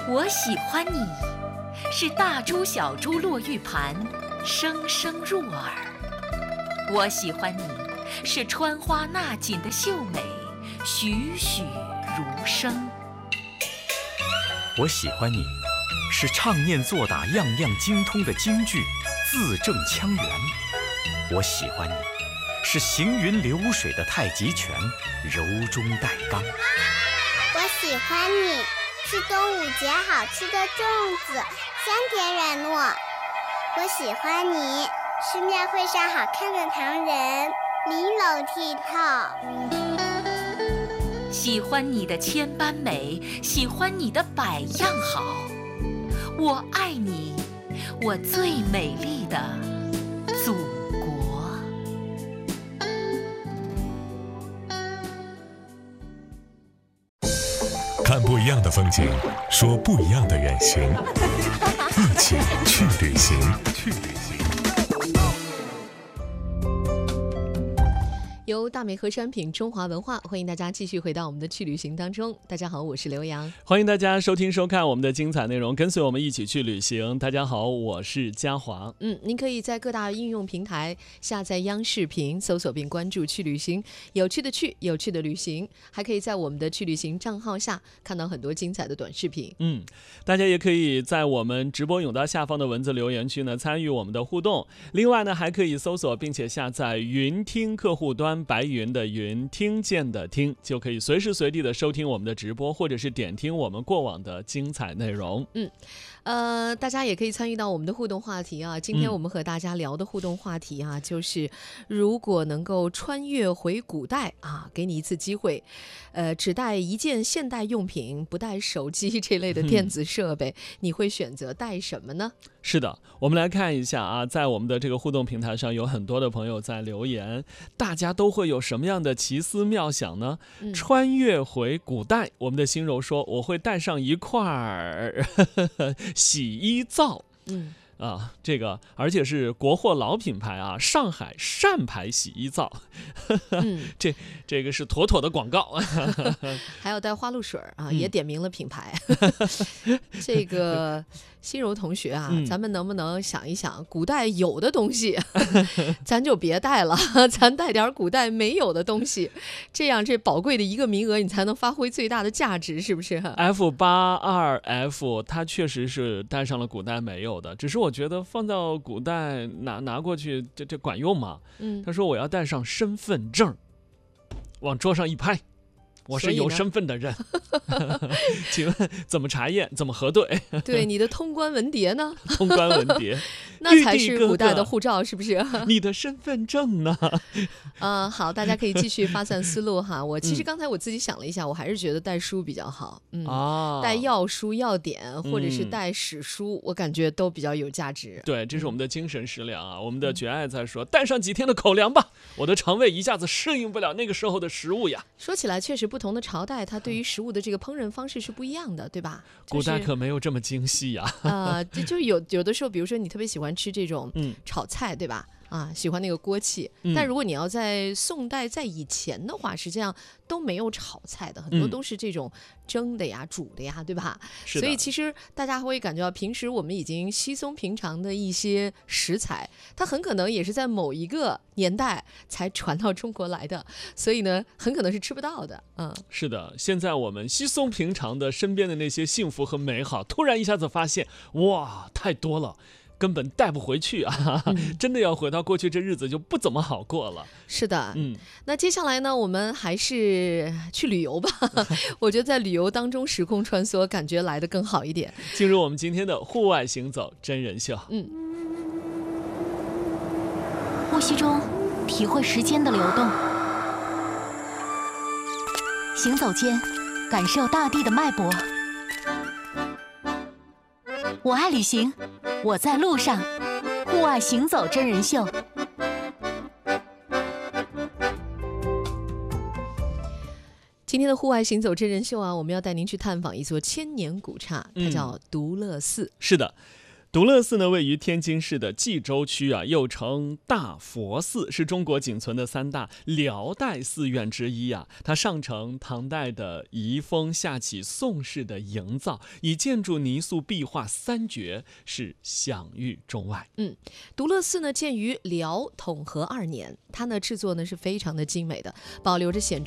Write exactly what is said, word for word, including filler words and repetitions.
我喜欢你，是大珠小珠落玉盘，声声入耳。我喜欢你，是穿花纳锦的秀美，栩栩如生。 我喜欢你，是唱念做打样样精通的京剧，字正腔圆。我喜欢你，是行云流水的太极拳，柔中带刚。 我喜欢你，是端午节好吃的粽子，香甜软糯。我喜欢你，是庙会上好看的唐人，玲珑剔透。 喜欢你的千般美，喜欢你的百样好。我爱你，我最美丽的祖国。 看不一样的风景，说不一样的远行，一起去旅行。去旅行。 由大美河山品中华文化，欢迎大家继续回到我们的去旅行当中。大家好，我是刘洋， 欢迎大家收听收看我们的精彩内容，跟随我们一起去旅行。大家好，我是嘉华。 嗯，您可以在各大应用平台下载央视频，搜索并关注去旅行，有趣的去，有趣的旅行，还可以在我们的去旅行账号下看到很多精彩的短视频。 嗯，大家也可以在我们直播甬道下方的文字留言区呢参与我们的互动。另外呢，还可以搜索并且下载云听客户端，白云的云，听见的听，就可以随时随地的收听我们的直播，或者是点听我们过往的精彩内容。 嗯，呃，大家也可以参与到我们的互动话题啊。今天我们和大家聊的互动话题啊，嗯、就是如果能够穿越回古代啊，给你一次机会，呃，只带一件现代用品，不带手机这类的电子设备，嗯、你会选择带什么呢？ 是的，我们来看一下啊，在我们的这个互动平台上，有很多的朋友在留言，大家都会有什么样的奇思妙想呢？嗯、穿越回古代，我们的心柔说，我会带上一块儿洗衣皂。嗯。啊，这个而且是国货老品牌啊，上海善牌洗衣皂，嗯、这这个是妥妥的广告。 还有带花露水啊，嗯、也点明了品牌。这个心柔同学啊，嗯、咱们能不能想一想，古代有的东西，咱就别带了，咱带点古代没有的东西，这样这宝贵的一个名额，你才能发挥最大的价值，是不是 ？F 八二 F 它确实是带上了古代没有的，只是我觉得放到古代拿拿过去，这这管用吗？嗯，他说我要带上身份证，往桌上一拍，我是有身份的人。请问怎么查验？怎么核对？ 对，你的通关文牒呢？ 通关文牒， 那才是古代的护照，是不是？ 你的身份证呢？ 呃，好，大家可以继续发散思路哈。我其实刚才我自己想了一下，嗯、我还是觉得带书比较好。嗯，哦、带药书、药典，或者是带史书，嗯、我感觉都比较有价值。 对，这是我们的精神食粮啊。我们的绝爱在说，带上几天的口粮吧，我的肠胃一下子适应不了那个时候的食物呀。 说起来，确实不同的朝代，它对于食物的这个烹饪方式是不一样的，对吧？就是、 古代可没有这么精细呀。 呃，就就有有的时候，比如说你特别喜欢吃这种炒菜，对吧？啊，喜欢那个锅气，嗯、但如果你要在宋代在以前的话，实际上都没有炒菜的，很多都是这种蒸的呀、嗯、煮的呀，对吧？ 是的。 所以其实大家会感觉到，平时我们已经稀松平常的一些食材，它很可能也是在某一个年代才传到中国来的，所以呢，很可能是吃不到的。嗯， 是的。现在我们稀松平常的身边的那些幸福和美好，突然一下子发现，哇，太多了。根本带不回去啊！嗯、真的要回到过去，这日子就不怎么好过了。 是的，嗯，那接下来呢，我们还是去旅游吧。我觉得在旅游当中时空穿梭，感觉来得更好一点。 进入我们今天的户外行走真人秀。嗯， 呼吸中体会时间的流动，行走间感受大地的脉搏。我爱旅行，我在路上，户外行走真人秀。 今天的户外行走真人秀啊，我们要带您去探访一座千年古刹，它叫独乐寺。 是的。 独乐寺呢，位于天津市的蓟州区啊，又称大佛寺，是中国仅存的三大辽代寺院之一啊。它上承唐代的遗风，下启宋式的营造，以建筑、泥塑、壁画三绝是享誉中外。 嗯，独乐寺呢，建于辽统和二年，它呢制作呢是非常的精美的，保留着显著